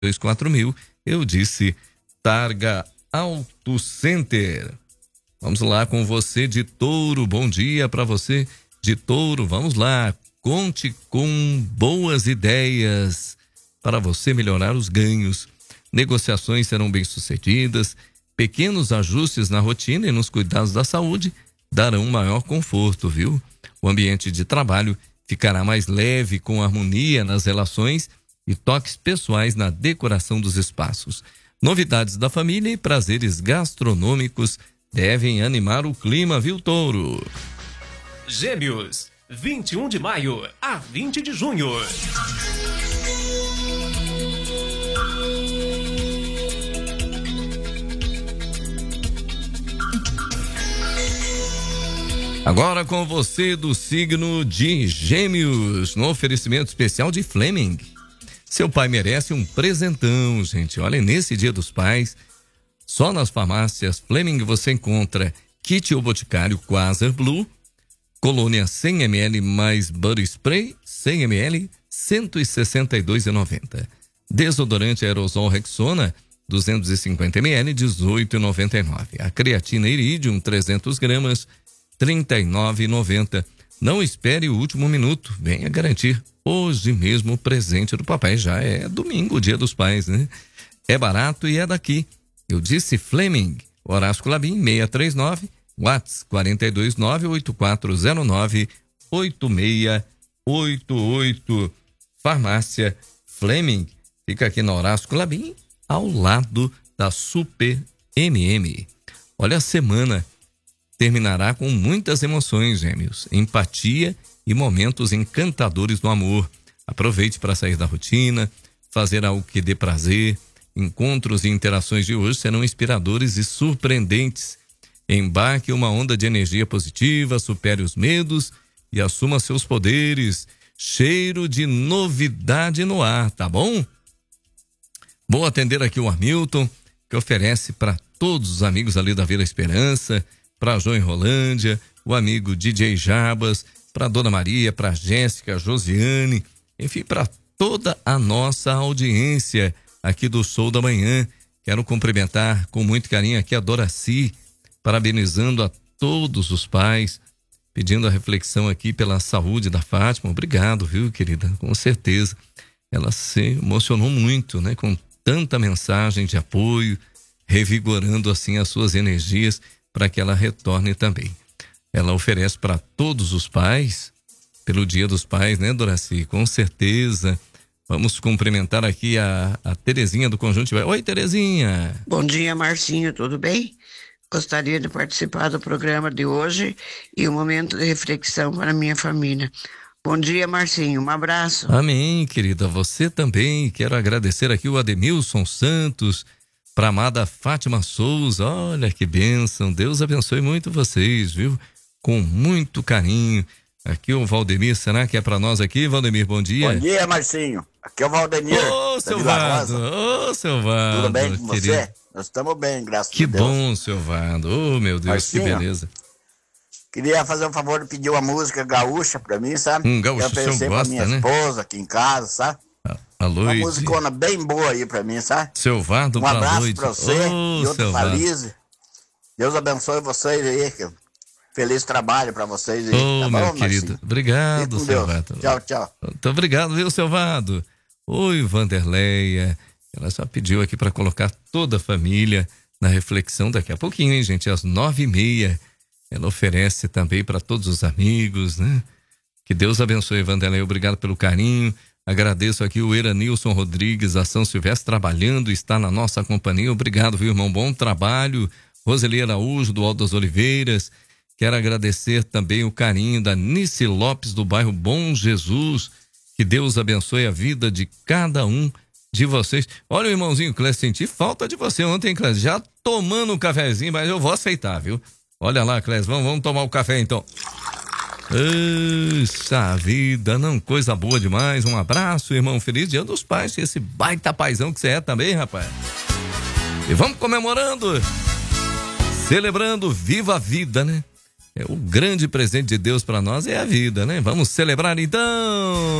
24000. Eu disse Targa Auto Center. Vamos lá com você de Touro. Bom dia para você de Touro. Vamos lá. Conte com boas ideias para você melhorar os ganhos. Negociações serão bem-sucedidas. Pequenos ajustes na rotina e nos cuidados da saúde darão maior conforto, viu? O ambiente de trabalho ficará mais leve, com harmonia nas relações e toques pessoais na decoração dos espaços. Novidades da família e prazeres gastronômicos devem animar o clima, viu, Touro? Gêmeos, 21 de maio a 20 de junho. Agora com você do signo de Gêmeos, no oferecimento especial de Fleming. Seu pai merece um presentão, gente. Olha, nesse Dia dos Pais, só nas farmácias Fleming você encontra kit O Boticário Quasar Blue, colônia 100 ml mais body spray 100 ml, R$ 162,90. Desodorante aerosol Rexona 250 ml, R$ 18,99. A creatina Iridium 300 gramas, R$ 39,90. Não espere o último minuto, venha garantir hoje mesmo o presente do papai. Já é domingo, Dia dos Pais, né? É barato e é daqui. Eu disse Fleming. Horácio Clabin 639, WhatsApp 429-8409-8688. Farmácia Fleming. Fica aqui na Horácio Clabin, ao lado da Super MM. Olha, a semana terminará com muitas emoções, Gêmeos, empatia e momentos encantadores do amor. Aproveite para sair da rotina, fazer algo que dê prazer. Encontros e interações de hoje serão inspiradores e surpreendentes. Embarque uma onda de energia positiva, supere os medos e assuma seus poderes. Cheiro de novidade no ar, tá bom? Vou atender aqui o Hamilton, que oferece para todos os amigos ali da Vila Esperança, para João em Rolândia, o amigo DJ Jabas, para Dona Maria, para Jéssica, Josiane, enfim, para toda a nossa audiência aqui do Show da Manhã. Quero cumprimentar com muito carinho aqui a Doraci, parabenizando a todos os pais, pedindo a reflexão aqui pela saúde da Fátima. Obrigado, viu, querida? Com certeza. Ela se emocionou muito, né? Com tanta mensagem de apoio, revigorando assim as suas energias, para que ela retorne também. Ela oferece para todos os pais, pelo Dia dos Pais, né, Doraci? Com certeza. Vamos cumprimentar aqui a Terezinha do Conjunto. Oi, Terezinha. Bom dia, Marcinho, tudo bem? Gostaria de participar do programa de hoje e um momento de reflexão para a minha família. Bom dia, Marcinho, um abraço. Amém, querida, você também. Quero agradecer aqui o Ademilson Santos, para a amada Fátima Souza. Olha que bênção, Deus abençoe muito vocês, viu? Com muito carinho. Aqui o Valdemir, será que é para nós aqui? Valdemir, bom dia. Bom dia, Marcinho. Aqui é o Valdemir. Ô, seu Vado, ô, seu Vado. Tudo bem com querido? você? Nós estamos bem, graças a Que Deus. bom, seu Vado. Ô, meu Deus, Marcinho, que beleza. Queria fazer um favor de pedir uma música gaúcha pra mim, sabe? Gaúcho, eu pensei pra minha esposa aqui em casa, sabe? Alô, uma musicona bem boa aí pra mim, sabe? Seu Vado, um abraço noite. pra você e outro feliz. Deus abençoe vocês aí. Feliz trabalho pra vocês aí. Ô, tá meu bom, querido. Marcinho? Obrigado, seu Vado. Tchau, tchau. Muito obrigado, viu, seu Vado? Oi, Vanderleia. Ela só pediu aqui para colocar toda a família na reflexão daqui a pouquinho, hein, gente? Às 9h30. Ela oferece também para todos os amigos, né? Que Deus abençoe, Vanderleia. Obrigado pelo carinho. Agradeço aqui o Eranilson Rodrigues, da São Silvestre, trabalhando, está na nossa companhia. Obrigado, viu, irmão? Bom trabalho. Roseli Araújo, do Alto das Oliveiras. Quero agradecer também o carinho da Nice Lopes, do bairro Bom Jesus. Que Deus abençoe a vida de cada um de vocês. Olha o irmãozinho Clécio, senti falta de você ontem, Clécio. Já tomando um cafezinho, mas eu vou aceitar, viu? Olha lá, Clécio, vamos tomar o café então. Puxa vida, não, coisa boa demais. Um abraço, irmão. Feliz Dia dos Pais. Esse baita paizão que você é também, rapaz. E vamos comemorando, celebrando, viva a vida, né? É o grande presente de Deus para nós, é a vida, né? Vamos celebrar então.